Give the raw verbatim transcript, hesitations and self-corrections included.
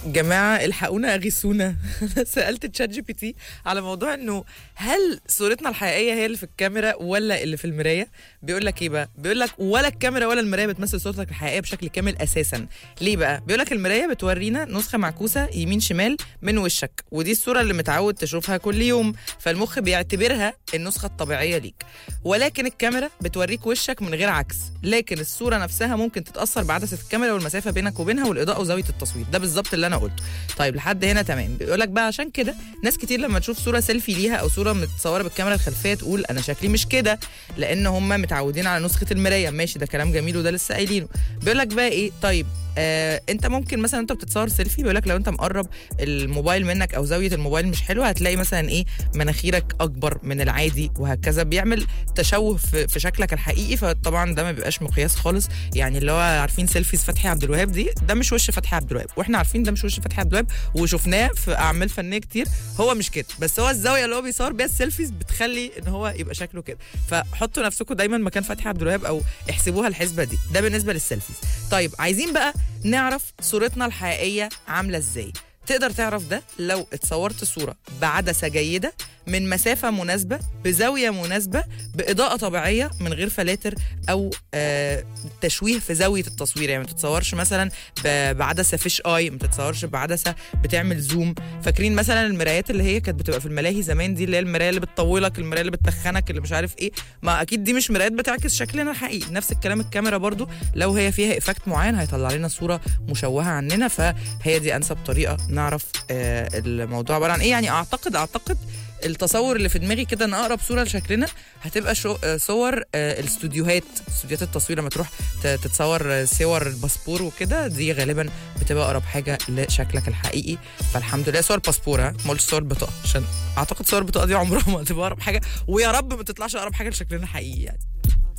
جماعة الحقونا أغيثونا. سألت تشات جي بي تي على موضوع إنه هل صورتنا الحقيقية هي اللي في الكاميرا ولا اللي في المراية؟ بيقول لك إيه بقى؟ بيقول لك ولا الكاميرا ولا المراية بتمثل صورتك الحقيقية بشكل كامل أساساً. ليه بقى؟ بيقول لك المراية بتورينا نسخة معكوسة يمين شمال من وشك، ودي الصورة اللي متعود تشوفها كل يوم، فالمخ بيعتبرها النسخة الطبيعية ليك. ولكن الكاميرا بتوريك وشك من غير عكس، لكن الصورة نفسها ممكن تتأثر بعدسة الكاميرا والمسافة بينك وبينها والإضاءة وزاوية التصوير. ده بالظبط اللي أنا قلته. طيب لحد هنا تمام. بيقول لك بقى عشان كده ناس كتير لما تشوف صورة سيلفي ليها أو صورة متصورة بالكاميرا الخلفية تقول أنا شكلي مش كده، لأن هم متعودين على نسخة المراية. ماشي، ده كلام جميل وده لسه قايلينه. بيقول لك بقى إيه؟ طيب آه، انت ممكن مثلا انت بتتصور سيلفي، بيقول لك لو انت مقرب الموبايل منك او زاويه الموبايل مش حلوه هتلاقي مثلا ايه مناخيرك اكبر من العادي وهكذا، بيعمل تشوه في, في شكلك الحقيقي. فطبعا ده ما بيبقاش مقياس خالص. يعني اللي هو عارفين سيلفيز فتحي عبد الوهاب دي، ده مش وش فتحي عبد الوهاب، واحنا عارفين ده مش وش فتحي عبد الوهاب وشفناه في اعمال فنيه كتير. هو مش كده، بس هو الزاويه اللي هو بيصور بيها السيلفيز بتخلي ان هو يبقى شكله كده. فحطوا نفسكم دايما مكان فتحي عبد الوهاب او احسبوها الحسبه دي. ده بالنسبه للسيلفيز. طيب عايزين بقى نعرف صورتنا الحقيقية عاملة ازاي. تقدر تعرف ده لو اتصورت صورة بعدسة جيدة من مسافة مناسبة بزاوية مناسبة بإضاءة طبيعية من غير فلاتر أو آه تشويه في زاوية التصوير. يعني ما تتصورش مثلا بعدسة فيش آي، ما تتصورش بعدسة بتعمل زوم. فاكرين مثلا المرايات اللي هي كانت بتبقى في الملاهي زمان دي، اللي هي المراية اللي بتطولك، المراية اللي بتخنك، اللي مش عارف ايه؟ ما أكيد دي مش مرايات بتعكس شكلنا الحقيقي. نفس الكلام الكاميرا برضو لو هي فيها إيفكت معين هيطلع لنا صورة مشوهة عننا. فهي دي أنسب طريقة نعرف آه الموضوع عبارة عن ايه. يعني أعتقد أعتقد التصور اللي في دماغي كده ان اقرب صوره لشكلنا هتبقى شو صور الاستوديوهات، استوديوهات التصوير لما تروح تتصور صور الباسبور وكده، دي غالبا بتبقى اقرب حاجه لشكلك الحقيقي. فالحمد لله صور باسبور، ها ما قلتش صور بطاقه، عشان اعتقد صور بطاقه دي عمرها ما هتبقى اقرب حاجه، ويا رب ما تطلعش اقرب حاجه لشكلنا الحقيقي يعني.